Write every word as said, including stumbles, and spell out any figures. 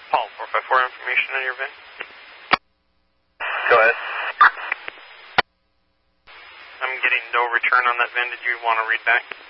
Paul, four five four, information on your V I N. Go ahead. I'm getting no return on that V I N. Did you want to read back?